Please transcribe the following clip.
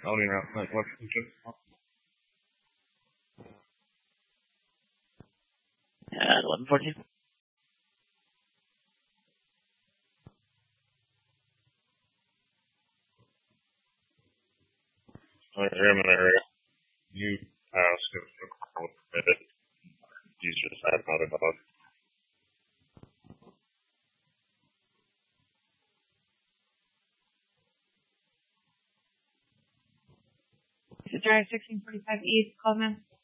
Only around like what? At 11:14. I'm in area. You ask if you just had another dog. Drive 1645 East, Coleman.